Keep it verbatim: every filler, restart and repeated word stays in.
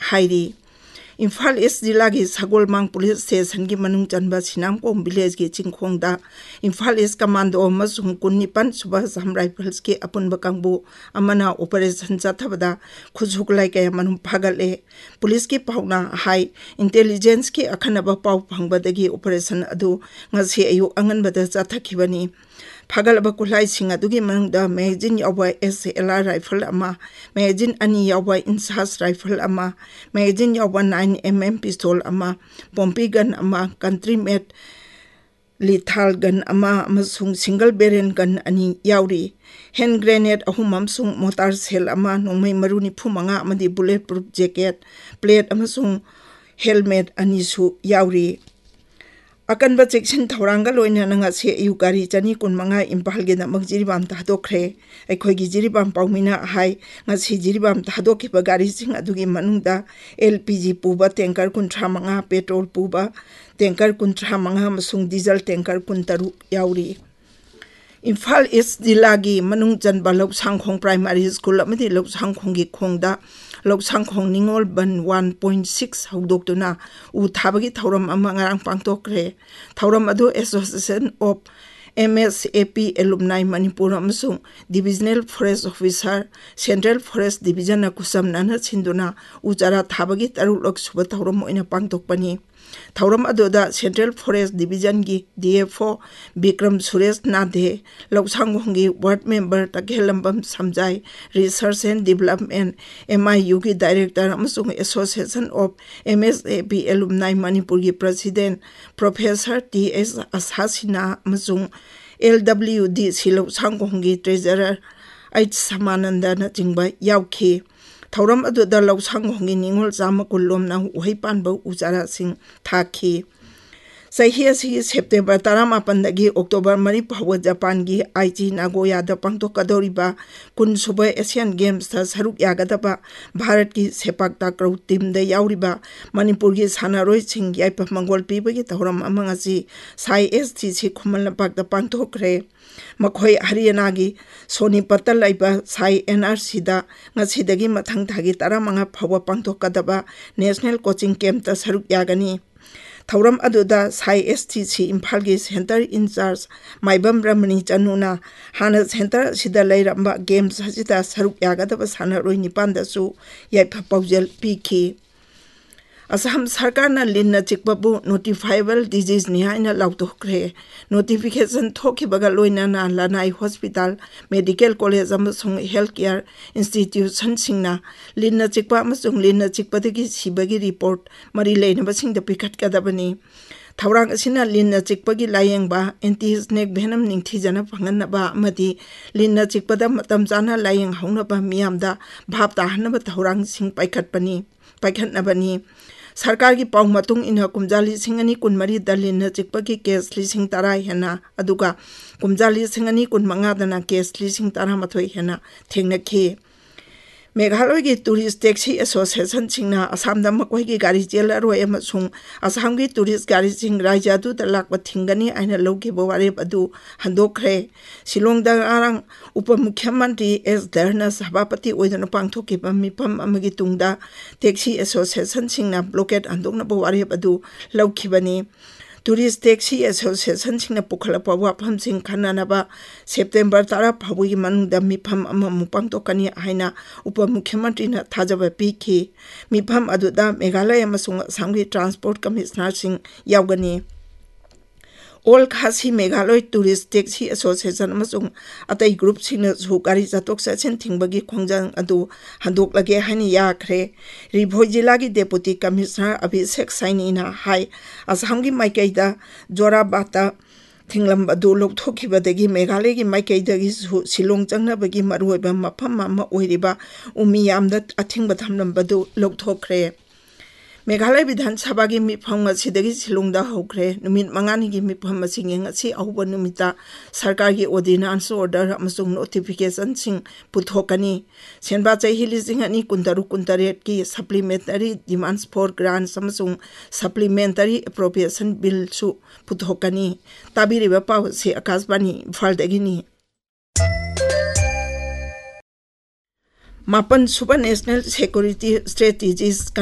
हाइरी Imphal east जिला की सगोलमांग police station की मनुंग चनबा सिनामकोम विलेज की चिंखोंगदा इम्फाल ईस्ट कमांडो अमसुंग कुन्निपान सुबह सम राइफल्स के अपुनबा कांगबु अमना ऑपरेशन चथबदा खुजुकलाई के मनुंग फागले पुलिस की पाउना हाई इंटेलिजेंस की अखनबा पाउ फंगबदगी ऑपरेशन अदु ngasi ayu anganbada chathakibani फागलबा कुलाइसिंग अदुगी मनंगदा magazine यावबा S L R rifle अमा मैगजीन अनि यावबा इंसास राइफल अमा मैगजीन यावबा नाइन एम एम पिस्तौल अमा पॉम्पी गन अमा कंट्री मेड लिथाल गन अमा अमसुंग सिंगल बेरेन गन अनि यावरी हैंड ग्रेनेड अहुम अमसुंग मोटार सेल अमा नोंमै मरु निफु मंगा अमदि bullet proof jacket plate अमसुंग helmet अनि सु यावरी अकनबा चेक्शन थौरांगा लोइना नंगा से अयुकारी चनी कुनमंगा इम्फाल गे नमक जिरिबाम तादोखरे अखोगी जिरिबाम पाउमिना हाई ngasi जिरिबाम तादोखिबा गाड़ी सिंग अदुगी मनुंगदा एलपीजी पुबा टैंकर कुंथ्रा मंगा पेट्रोल पुबा टैंकर कुंथ्रा मंगा मसुंग डीजल टैंकर कुंतरु यावरी इम्फाल ईस्ट जिला की मनुंग चनबा लौसांगखोंग प्राइमरी स्कूल अमदि लौसांगखोंगी खोंगदा लौसांगखोंग निंगोल बन वन पॉइंट सिक्स हौदोक्तुना उ थाबगी थौरम अमा ngarang पांगतोक्रे थौरम अदु association of M S A P alumni Manipur अमसुंग divisional forest officer central forest division कुसमना सिंदुना उचारा थाबगी तरुलक सुब थौरम ओइना पांगतोकपनी थौरम अदुदा सेंट्रल फॉरेस्ट डिवीजन की DFO Vikram Suresh नाधे लौसांगखोंगी ward member तकेलंबम समजाई research and development एमआईयू की director अमसुंग association of एमएसएपी alumni Manipur की president professor T S असासिना अमसुंग एलडब्ल्यूडी सिलौसांगखोंगी treasurer H समानंदन चिंबा यावखी थौरम अदुदा लौसांगखोंगी निंगोल चाम कुल्लोमना उहै पानबा उचारा सिंह थाखी सही असि September तरामापनदगी October मरी फाव जापान की आईची नागोयादा पांगथोकदौरिबा कुनसुब एशियन गेम्स ता सरुक यागदबा भारत की सेपाक ताक्रौ टीम दा यावरिबा मणिपुर की सानारोय सिंह याइपा मंगोल पीबगी थौरम अमंगासी साई एसटी सी खुमल पाक दा पांगथोकरे मखोय हरियाणा की सोनीपत लाइबा साई एनआरसी दा ngasiदगी मथंग थागी तरामंगा फाव पांगथोकदबा नेशनल कोचिंग कैंप ता सरुक यागनी थौरम अदुदा साई एसटीसी इम्फाल की सेंटर इंचार्ज माइबम ब्रह्मणी चनुना हाना सेंटर सिदा लैरंबा गेम्स हसिदा सरुक यागदबा सानारोय निपानदसु याइफा पाउजल पीखी असम सरकार ना लिन चिकबबु नोटिफाइबल डिजीज निहाइना लाउतोखरे नोटिफिकेशन थोखिबगा लोइना ना लनाई hospital medical college अमसुंग health care institution सिंगना लिन चिकबा अमसुंग लिन चिकबदगी सिबगी रिपोर्ट मरी लेनबसिंग द पिखटकदबनी थौरांग असिना लिन चिकबगी लायेंगबा एंटी स्नेक भेनम निंगथीजना फंगनबा अमदी लिन चिकबदा मतम चाना लायेंग हौनबा मियामदा भाप ताहनबा थौरांग सिंग पाइखटपनी पाइखटनबनी सरकार की पाउ मतुंग इन कुमजा लिसिंग अनि कुनमरी दलिन चिकपगी केस लिसिंग तरा हेना अदुगा कुमजा लिसिंग अनि कुनमंगा दना केस लिसिंग तरा मथोय हेना थेंगनखी मेघालय की टूरिस्ट टैक्सी एसोसिएशन सिंगना असम दा मकोय की गाड़ी चेलरोय अमसुंग असम की टूरिस्ट गाड़ी सिंग राज्य अदु दा लाकबा थिंगनी आइना लौके बवारे अदु हंदोखरे शिलोंग दा आरंग उप मुख्यमंत्री एस धरना सभापति ओइदन पांगथोकिबा मिफम अमगी तुंगदा टैक्सी एसोसिएशन सिंगना ब्लॉकेट हंदोकना बवारे अदु लौखिबनी टूरिस्ट टैक्सी एसोसिएशन सिंगना पुखलपा वाफम सिंग खनानबा सेप्टेम्बर तरा फावगी मनुंगदा मिफम अममु पांगथोकनी हाइना उप मुख्यमंत्री ना थाजबा पीखी मिफम अदुदा मेघालय अमसुंग असम की ट्रांसपोर्ट कमिश्नर सिंग यावगनी ऑल खासी मेघालय टूरिस्ट टैक्सी एसोसिएशन अमसुंग अतै ग्रुप सिंगना सु गाड़ी चतोक चसिन थिंगबगी खोंजंग अदु हंदोकलगे हानि याखरे रिभोई जिला की डेप्यूटी कमिश्नर अभिषेक साइनीना हाई असम की माइकैदा जोराबाता थिंगलम अदु लोकथोखिबदगी मेघालय की माइकैदगी शिलोंग चंगनबगी मरुओइबा मफम अमा ओइरिबा उमियामदा अथिंग बथमनबदु लोकथोखरे मेघालय विधानसभा की मिफम असिदगी शिलोंगदा हौखरे नुमित मंगानी की मिफम सिंगिंग असि अहुब नुमिता सरकार की ऑर्डिनेंस ऑर्डर अमसुंग नोटिफिकेशन सिंग पुथोकनी सेनबा चही लिसिंग अनि कुंतरु कुंतरेट की supplementary demands for grants अमसुंग supplementary appropriation bill सु पुथोकनी ताबिरिबा पाव से आकाशवाणी फलदगिनी मापन सुपर नेशनल सिक्योरिटी स्ट्रेटेजीज